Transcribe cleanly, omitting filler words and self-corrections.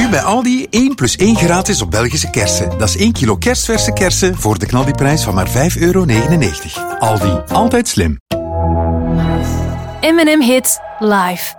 Nu bij Aldi 1 plus 1 gratis op Belgische kersen. Dat is 1 kilo kerstverse kersen voor de knaldiprijs van maar €5,99. Aldi, altijd slim. M&M Hits live.